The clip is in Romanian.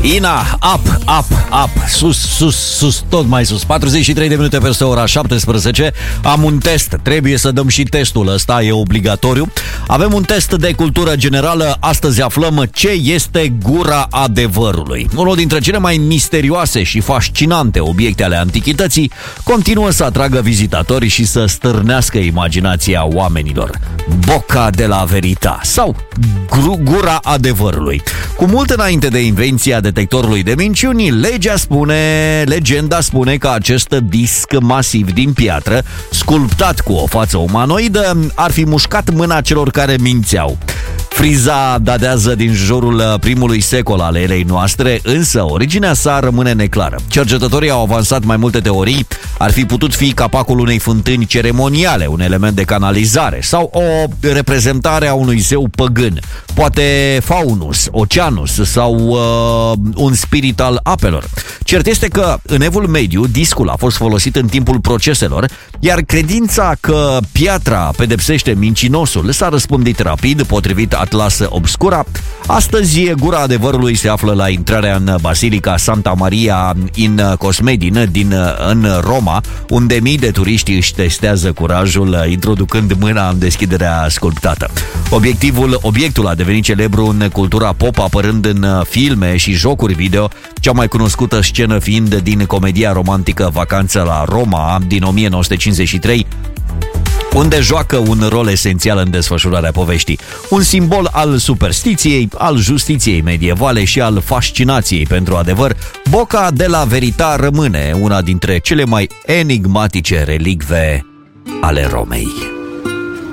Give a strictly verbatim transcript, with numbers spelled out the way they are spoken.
Ina, up, up, up, sus, sus, sus, tot mai sus. patruzeci și trei de minute peste ora șaptesprezece. Am un test, trebuie să dăm și testul ăsta, e obligatoriu. Avem un test de cultură generală. Astăzi aflăm ce este gura adevărului. Unul dintre cele mai misterioase și fascinante obiecte ale antichității continuă să atragă vizitatori și să stârnească imaginația oamenilor. Boca de la Verita sau gura adevărului. Cu mult înainte de invenția detectorului de minciuni, legea spune, legenda spune că acest disc masiv din piatră, sculptat cu o față umanoidă, ar fi mușcat mâna celor care mințeau. Friza datează din jurul primului secol al erei noastre, însă originea sa rămâne neclară. Cercetătorii au avansat mai multe teorii. Ar fi putut fi capacul unei fântâni ceremoniale, un element de canalizare sau o reprezentare a unui zeu păgân. Poate Faunus, Oceanus sau uh, un spirit al apelor. Cert este că în Evul Mediu discul a fost folosit în timpul proceselor, iar credința că piatra pedepsește mincinosul s-a răspândit rapid, potrivit Atlas Obscura. Astăzi gura adevărului se află la intrarea în Basilica Santa Maria in Cosmedin din, în Roma, unde mii de turiști își testează curajul introducând mâna în deschiderea sculptată. Obiectivul, obiectul a devenit celebru în cultura pop, apărând în filme și jocuri video, cea mai cunoscută scenă fiind din comedia romantică Vacanța la Roma din o mie nouă sute cincizeci și trei, unde joacă un rol esențial în desfășurarea poveștii. Un simbol al superstiției, al justiției medievale și al fascinației pentru adevăr, Boca de la Verita rămâne una dintre cele mai enigmatice relicve ale Romei.